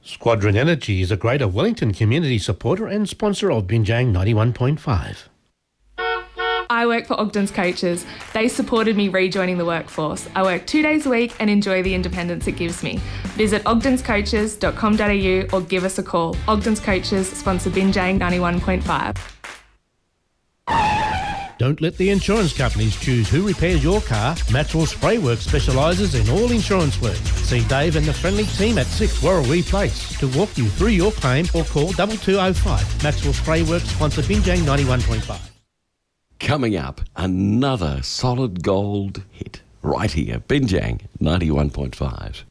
Squadron Energy is a Greater Wellington community supporter and sponsor of Binjang 91.5. I work for Ogden's Coaches. They supported me rejoining the workforce. I work 2 days a week and enjoy the independence it gives me. Visit ogdenscoaches.com.au or give us a call. Ogden's Coaches sponsor Binjang 91.5. Don't let the insurance companies choose who repairs your car. Maxwell Spray Works specialises in all insurance work. See Dave and the friendly team at 6 Warrawee Place to walk you through your claim or call 2205. Maxwell Spray Works sponsor Binjang 91.5. Coming up, another solid gold hit right here, Binjang 91.5.